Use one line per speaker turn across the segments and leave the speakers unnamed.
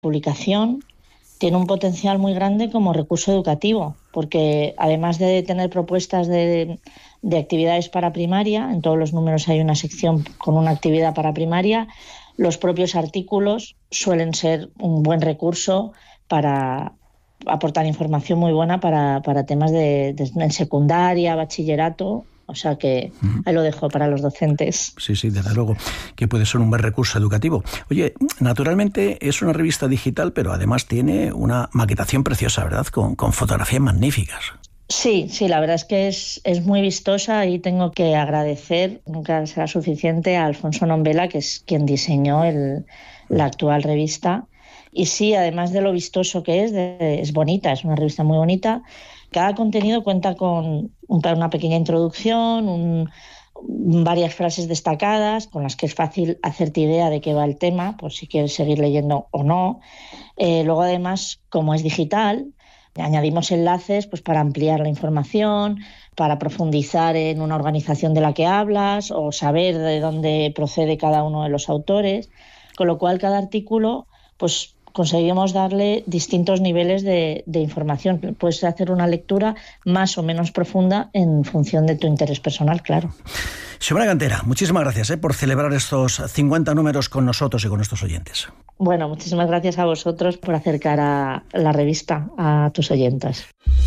publicación tiene un potencial muy grande como recurso educativo, porque además de tener propuestas de actividades para primaria, en todos los números hay una sección con una actividad para primaria, los propios artículos suelen ser un buen recurso para aportar información muy buena para temas en secundaria, bachillerato. O sea que ahí lo dejo para los docentes.
Sí, desde luego, que puede ser un buen recurso educativo. Oye, naturalmente es una revista digital, pero además tiene una maquetación preciosa, ¿verdad? Con fotografías magníficas.
Sí, la verdad es que es muy vistosa y tengo que agradecer, nunca será suficiente, a Alfonso Nombela, que es quien diseñó la actual revista. Y sí, además de lo vistoso que es bonita, es una revista muy bonita. Cada contenido cuenta con una pequeña introducción, varias frases destacadas con las que es fácil hacerte idea de qué va el tema, por si quieres seguir leyendo o no. Luego, además, como es digital, añadimos enlaces pues, para ampliar la información, para profundizar en una organización de la que hablas o saber de dónde procede cada uno de los autores, con lo cual cada artículo pues conseguimos darle distintos niveles de información. Puedes hacer una lectura más o menos profunda en función de tu interés personal, claro.
Xiomara Cantera, muchísimas gracias por celebrar estos 50 números con nosotros y con nuestros oyentes.
Bueno, muchísimas gracias a vosotros por acercar a la revista a tus oyentes.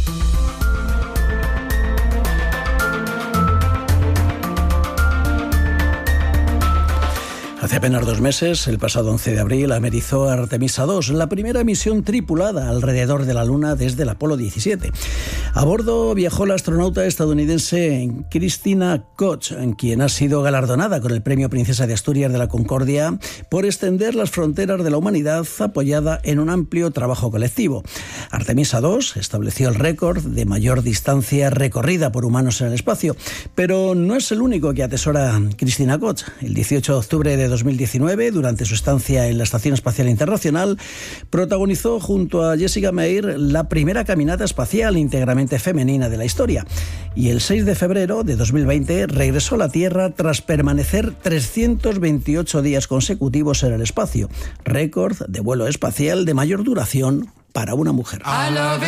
Hace apenas 2 meses, el pasado 11 de abril, amerizó Artemisa 2, la primera misión tripulada alrededor de la Luna desde el Apolo 17. A bordo viajó la astronauta estadounidense Christina Koch, quien ha sido galardonada con el Premio Princesa de Asturias de la Concordia por extender las fronteras de la humanidad apoyada en un amplio trabajo colectivo. Artemisa 2 estableció el récord de mayor distancia recorrida por humanos en el espacio, pero no es el único que atesora Christina Koch. El 18 de octubre de 2019, durante su estancia en la Estación Espacial Internacional, protagonizó junto a Jessica Meir la primera caminata espacial íntegramente femenina de la historia. Y el 6 de febrero de 2020 regresó a la Tierra tras permanecer 328 días consecutivos en el espacio, récord de vuelo espacial de mayor duración para una mujer.